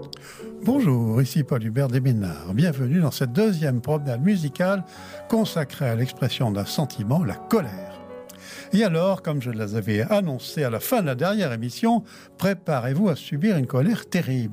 Bonjour, ici Paul Hubert Desménards. Bienvenue dans cette deuxième promenade musicale consacrée à l'expression d'un sentiment, la colère. Et alors, comme je les avais annoncé à la fin de la dernière émission, préparez-vous à subir une colère terrible.